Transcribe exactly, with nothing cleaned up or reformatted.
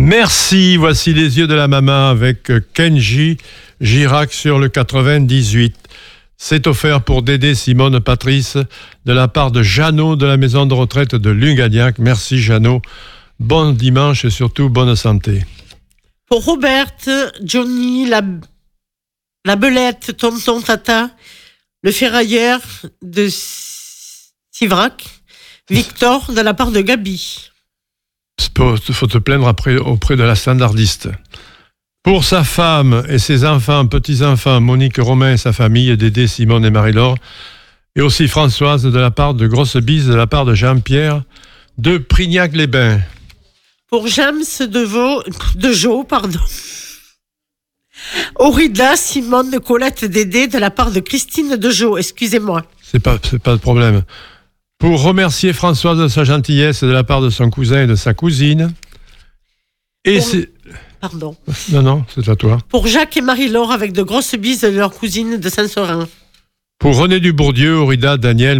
Merci, voici les yeux de la maman avec Kenji Girac sur le quatre-vingt-dix-huit. C'est offert pour Dédé, Simone, Patrice, de la part de Jeannot de la maison de retraite de Lungagnac. Merci Jeannot. Bon dimanche et surtout bonne santé. Pour Robert, Johnny, la, la belette, tonton, tata, le ferrailleur de Sivrac, Victor de la part de Gabi. Il faut te plaindre après, auprès de la standardiste. Pour sa femme et ses enfants, petits-enfants, Monique, Romain et sa famille, Dédé, Simone et Marie-Laure, et aussi Françoise de la part de Grosse Bise, de la part de Jean-Pierre de Prignac-les-Bains. Pour James de, Vaux, de Jo, pardon. Aurida, Simone, Colette, Dédé, de la part de Christine de Jo, excusez-moi. C'est pas, c'est pas de problème. Pour remercier Françoise de sa gentillesse de la part de son cousin et de sa cousine. Et Pour... c'est... Pardon. Non, non, c'est à toi. Pour Jacques et Marie-Laure avec de grosses bises de leur cousine de Saint-Seurin. Pour René Dubourdieu, Aurida, Daniel,